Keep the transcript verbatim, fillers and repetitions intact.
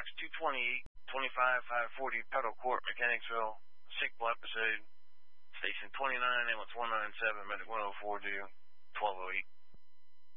Box two twenty-eight, twenty-five, five forty, Pedal Court, Mechanicsville, Signal episode, Station twenty-nine, ambulance one nine seven, medic one oh four, due twelve oh eight.